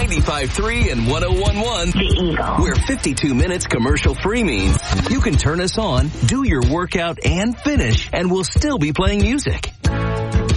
95.3 and 101.1. The Eagle. Where 52 minutes commercial free means you can turn us on, do your workout, and finish, and we'll still be playing music.